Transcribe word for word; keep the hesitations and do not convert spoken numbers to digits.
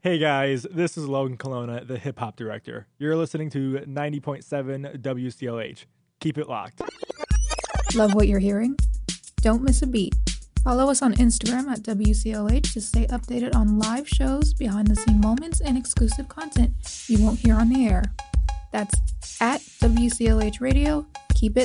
Hey guys, this is Logan Colonna, the hip hop director. You're listening to ninety point seven W C L H. Keep it locked. Love what you're hearing? Don't miss a beat. Follow us on Instagram at W C L H to stay updated on live shows, behind the scene moments, and exclusive content you won't hear on the air. That's at W C L H Radio. Keep it